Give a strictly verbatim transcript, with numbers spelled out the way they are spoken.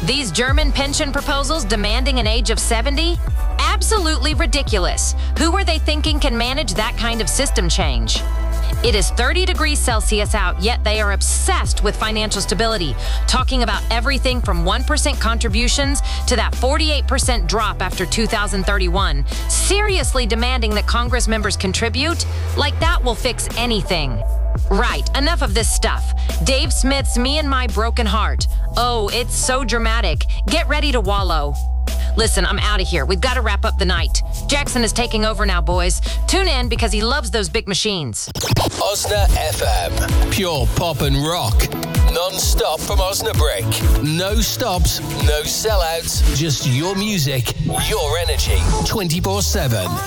These German pension proposals demanding an age of seventy? Absolutely ridiculous. Who are they thinking can manage that kind of system change? It is thirty degrees Celsius out, yet they are obsessed with financial stability, talking about everything from one percent contributions to that forty-eight percent drop after two thousand thirty-one, seriously demanding that Congress members contribute? Like that will fix anything. Right, enough of this stuff. Dave Smith's Me and My Broken Heart. Oh, it's so dramatic. Get ready to wallow. Listen, I'm out of here. We've got to wrap up the night. Jackson is taking over now, boys. Tune in because he loves those big machines. Osna F M. Pure pop and rock. Non-stop from Osnabrück. No stops, no sellouts. Just your music, your energy. twenty-four seven.